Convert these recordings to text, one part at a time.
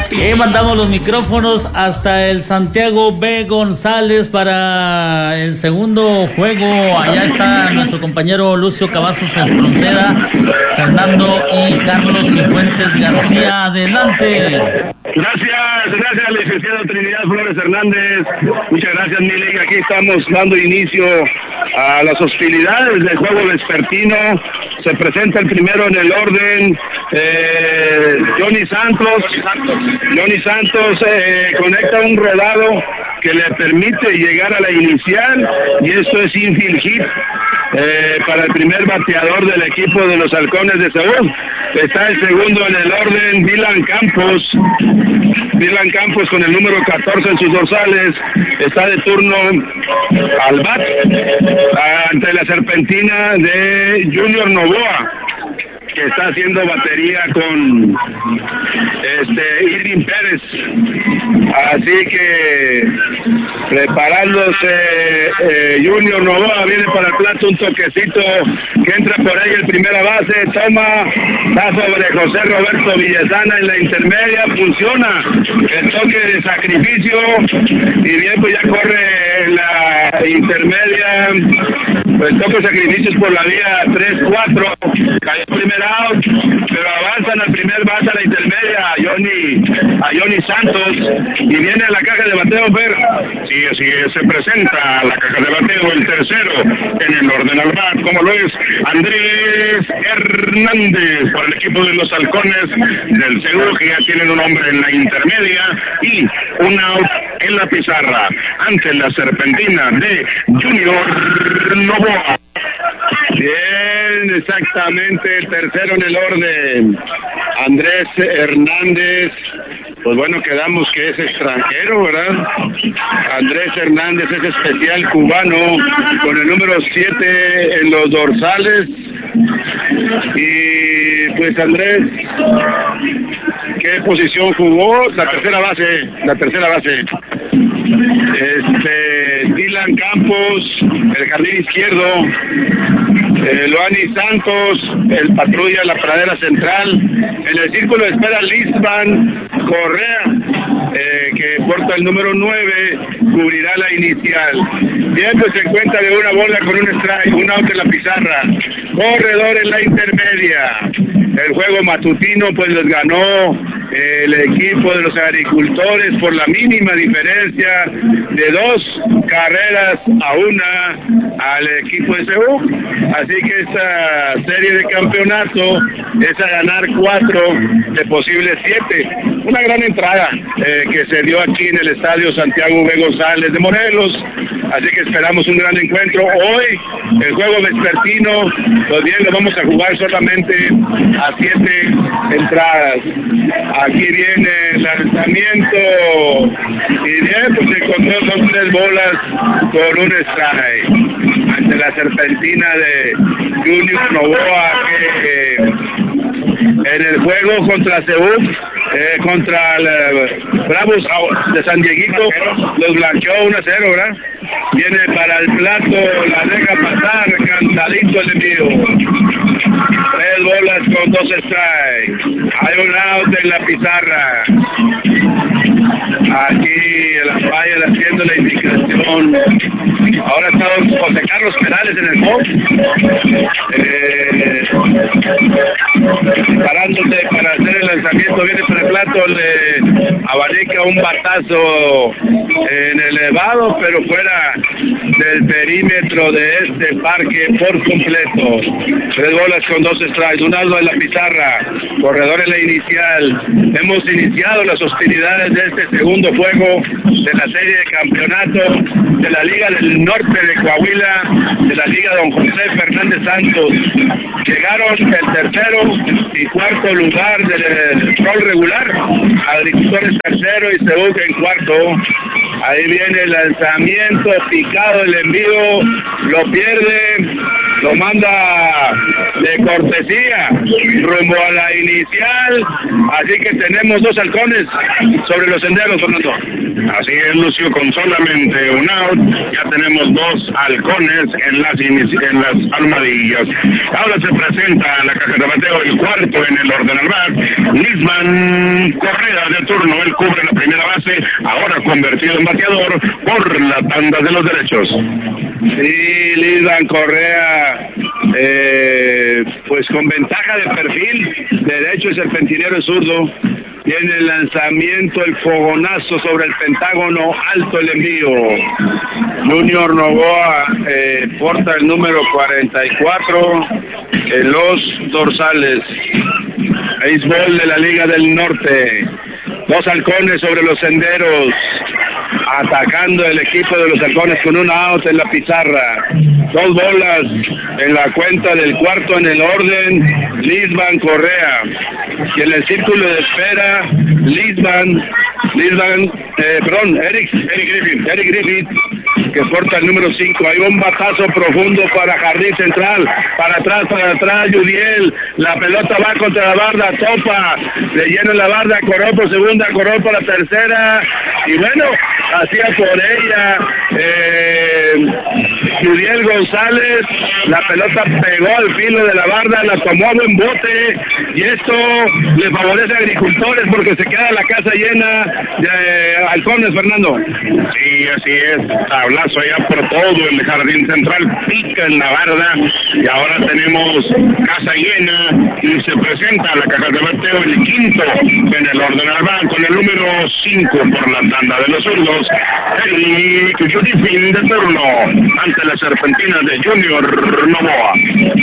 Y mandamos los micrófonos hasta el Santiago B. González para el segundo juego. Allá está nuestro compañero Lucio Cavazos Espronceda, Fernando y Carlos Cifuentes García. Adelante. Gracias, licenciado Trinidad Flores Hernández. Muchas gracias, Mili. Aquí estamos dando inicio a las hostilidades del juego vespertino. Se presenta el primero en el orden, Johnny Santos conecta un rodado que le permite llegar a la inicial, y esto es infield hit para el primer bateador del equipo de los Halcones de Seúl. Está el segundo en el orden, Dylan Campos con el número 14 en sus dorsales, está de turno al bat ante la serpentina de Junior Novoa, que está haciendo batería con Irving Pérez. Así que preparándose Junior Novoa, viene para el plato un toquecito que entra por ahí el primera base, está sobre José Roberto Villesana en la intermedia, funciona el toque de sacrificio, y bien, pues ya corre la intermedia, el toque de sacrificios por la vía 3-4, cayó primer out, pero avanzan al primer base a la intermedia a Johnny Santos, y viene a la caja de bateo, Fer. Sí, así es, se presenta a la caja de bateo el tercero en el orden al bat, como lo es Andrés Hernández por el equipo de los Halcones del Seúl, que ya tienen un hombre en la intermedia y un out en la pizarra ante la serpentina de Junior Novoa. Bien, exactamente, el tercero en el orden, Andrés Hernández. Pues bueno, quedamos que es extranjero, ¿verdad? Andrés Hernández es especial cubano, con el número 7 en los dorsales. Y pues Andrés, ¿qué posición jugó? La tercera base. Dylan Campos, el jardín izquierdo. Loani Santos, el patrulla, la pradera central. En el círculo espera Lisban Correa, que porta el número 9, cubrirá la inicial. Bien, pues se encuentra de una bola con un strike, un out en la pizarra. Corredor en la intermedia. El juego matutino pues les ganó el equipo de los agricultores por la mínima diferencia de 2 carreras a 1 al equipo de Seúl. Así que esta serie de campeonato es a ganar 4 de posibles 7. Una gran entrada que se dio aquí en el estadio Santiago B. González de Morelos. Así que esperamos un gran encuentro. Hoy el juego vespertino, pues bien, lo vamos a jugar solamente a 7 entradas. Aquí viene el lanzamiento, y bien, pues se encontró con 3 bolas por un strike ante la serpentina de Junior Novoa, que en el juego contra Seúl, contra el Bravos de San Dieguito, los blanqueó 1-0, ¿verdad? Viene para el plato, la deja pasar, cantadito el envío. 3 bolas con 2 strikes. Hay un out en la pizarra. Aquí el umpire haciendo la indicación. Ahora está José Carlos Perales en el box, parándose para hacer el lanzamiento. Viene para el plato, le abanica un batazo en elevado, pero fuera del perímetro de este parque por completo. 3 bolas con 2 strikes, un out en la pizarra, corredor en la inicial. Hemos iniciado las hostilidades de este segundo juego de la serie de campeonato de la Liga del Norte de Coahuila, de la Liga Don José Fernández Santos. Llegaron el tercero y cuarto lugar del rol regular, Agricultores tercero y Seúl en cuarto. Ahí viene el lanzamiento picado, el envío lo pierde lo manda de cortesía rumbo a la inicial, así que tenemos 2 halcones sobre los senderos, Fernando. Así es, Lucio, con solamente un out, ya tenemos 2 halcones en las armadillas. Ahora se presenta a la caja de bateo el cuarto en el orden al bat, Lisman Correa de turno, él cubre la primera base, ahora convertido en bateador por la tanda de los derechos. Sí, Lisman Correa, pues con ventaja de perfil, derecho y serpentinero es zurdo. Tiene el lanzamiento, el fogonazo sobre el pentágono, alto el envío. Junior Novoa porta el número 44 en los dorsales. Béisbol de la Liga del Norte. 2 halcones sobre los senderos, atacando el equipo de los halcones con un out en la pizarra. 2 bolas en la cuenta del cuarto en el orden, Lisman Correa. Y en el círculo de espera, Eric Griffith, que porta el número 5. Hay un batazo profundo para Jardín Central, para atrás, Yudiel, la pelota va contra la barda, topa, le llena la barda, coró por segunda, coró por la tercera, y bueno, hacía por ella Yudiel González, la pelota pegó al filo de la barda, la tomó a buen bote, y esto le favorece a Agricultores porque se queda la casa llena de halcones, Fernando. Sí, así es, tablazo allá por todo el Jardín Central, pica en la barda, y ahora tenemos casa llena, y se presenta la caja de bateo el quinto en el orden al bat, con el número 5 por la tanda de los zurdos, Eric Griffith de turno, ante la serpentina de Junior Novoa.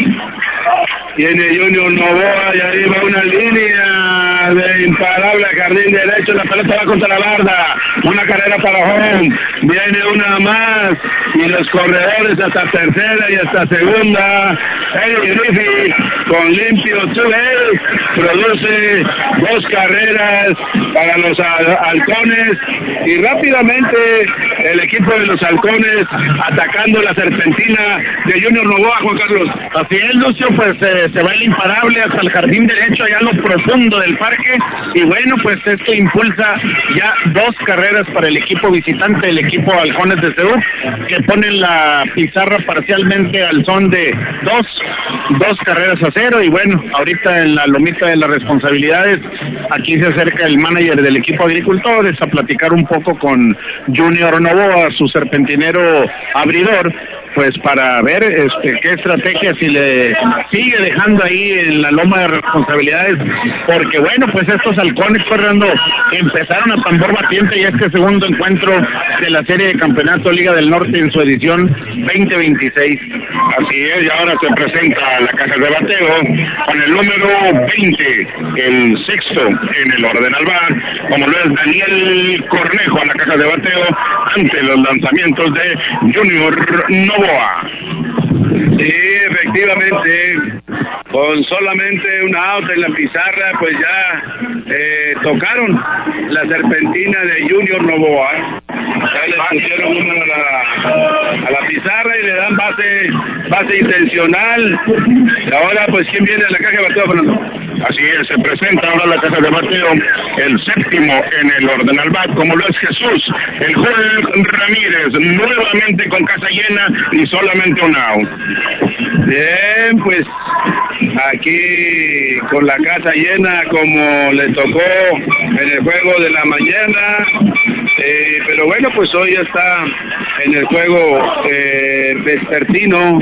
Tiene Junior Novoa y ahí va una línea de imparable a jardín derecho, la pelota va contra la barda, una carrera para home, viene una más y los corredores hasta tercera y hasta segunda. Eric Griffith con limpio two-base produce 2 carreras para los halcones y rápidamente el equipo de los halcones atacando la serpentina de Junior Novoa, Juan Carlos. Así es, Lucio, pues se va el imparable hasta el jardín derecho, allá a lo profundo del parque, y bueno, pues esto impulsa ya 2 carreras para el equipo visitante, el equipo Halcones de Seúl, que ponen la pizarra parcialmente al son de 2 carreras a 0, y bueno, ahorita en la lomita de las responsabilidades, aquí se acerca el manager del equipo Agricultores a platicar un poco con Junior Novoa, su serpentinero abridor, pues para ver qué estrategia si le sigue dejando ahí en la loma de responsabilidades, porque bueno, pues estos halcones, Fernando, empezaron a tambor batiente y este segundo encuentro de la serie de campeonato Liga del Norte en su edición 2026. Así es, y ahora se presenta la caja de bateo con el número 20, el sexto en el orden al bat, como lo es Daniel Cornejo a la caja de bateo ante los lanzamientos de Junior Novoa. Sí, efectivamente, con solamente un out en la pizarra, pues ya tocaron la serpentina de Junior Novoa. Ya le pusieron número a la pizarra y le dan base intencional. Y ahora, pues, ¿quién viene a la caja de bateo, Fernando? Así es, se presenta ahora la caja de bateo, el séptimo en el orden al bat, como lo es Jesús, el joven Ramírez, nuevamente con casa llena y solamente un out. Bien, pues aquí con la casa llena como le tocó en el juego de la mañana, pero bueno, pues hoy está en el juego vespertino.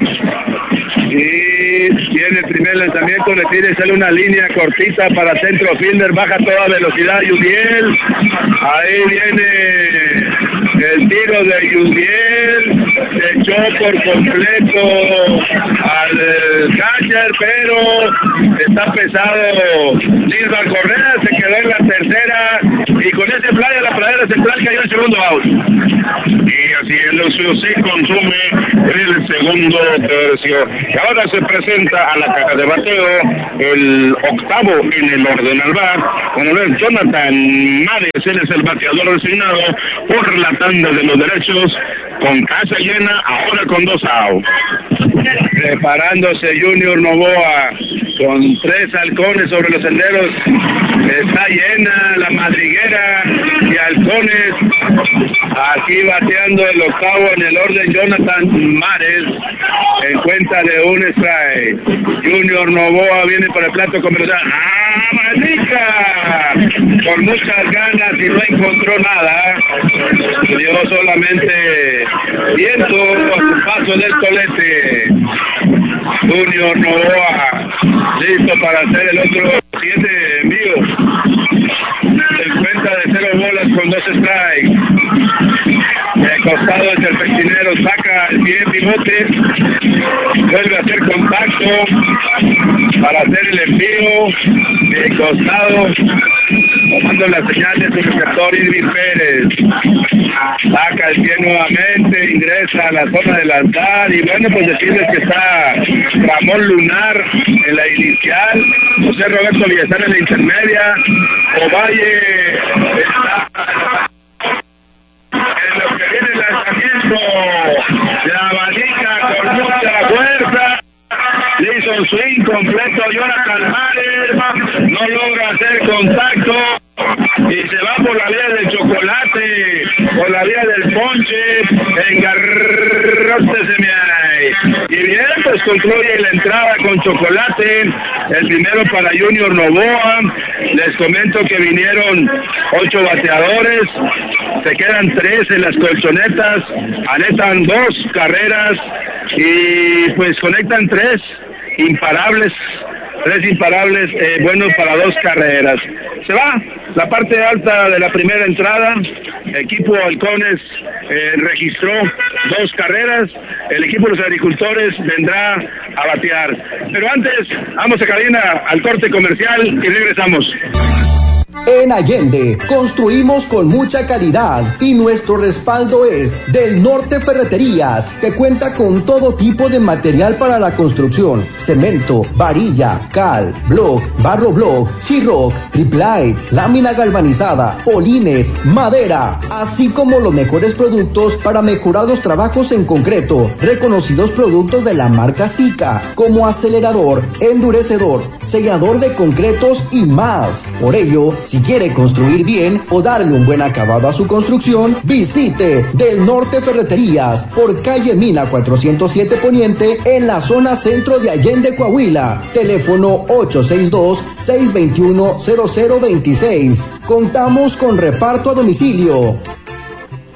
Y tiene el primer lanzamiento, le tira y sale una línea cortita para centro fielder, baja toda velocidad Yudiel. Ahí viene el tiro de Yudiel, se echó por completo al catcher, pero está pesado Lisman Correa, se quedó en la tercera y con ese fly a la pradera central cayó el segundo out. Y así es, Lucio, se consume el segundo tercio. Y ahora se presenta a la caja de bateo el octavo en el orden al bat, como es Jonathan Mares, él es el bateador designado por la tanda de los derechos, con casa llena, ahora con 2 outs. Preparándose Junior Novoa con 3 halcones sobre los senderos. Está llena la madriguera de halcones. Aquí bateando el octavo en el orden Jonathan Mares en cuenta de un strike. Junior Novoa viene por el plato comercial. ¡Manica! Con muchas ganas y no encontró nada. Dio solamente viento a su paso del tolete. Junior Novoa listo para hacer el otro 7 envío. En cuenta de 0 bolas con 2 strikes. De costado es el pechinero, saca el pie pivote, vuelve a hacer contacto para hacer el envío de costado, tomando la señal de su receptor Irving Pérez. Saca el pie nuevamente, ingresa a la zona de lanzar y bueno, pues decirles que está Ramón Lunar en la inicial, José Roberto Villazán en la intermedia, Ovalle está en lo que viene el lanzamiento de Abanica con mucha fuerza. Le hizo un swing completo Jonathan Mares, no logra hacer contacto y se va por la vía del chocolate, por la vía del ponche, engarrote semiay. Y bien, pues concluye la entrada con chocolate, el primero para Junior Novoa. Les comento que vinieron 8 bateadores, se quedan 3 en las colchonetas, anotan 2 carreras y pues conectan 3 imparables, buenos para 2 carreras. Se va la parte alta de la primera entrada. Equipo Halcones registró 2 carreras. El equipo de los agricultores vendrá a batear. Pero antes, vamos a cabina al corte comercial y regresamos. En Allende construimos con mucha calidad y nuestro respaldo es Del Norte Ferreterías, que cuenta con todo tipo de material para la construcción: cemento, varilla, cal, block, barro block, sheetrock, triple, lámina galvanizada, polines, madera, así como los mejores productos para mejorar los trabajos en concreto. Reconocidos productos de la marca Sika, como acelerador, endurecedor, sellador de concretos y más. Por ello, si quiere construir bien o darle un buen acabado a su construcción, visite Del Norte Ferreterías por calle Mina 407 Poniente en la zona centro de Allende, Coahuila. Teléfono 862-621-0026. Contamos con reparto a domicilio.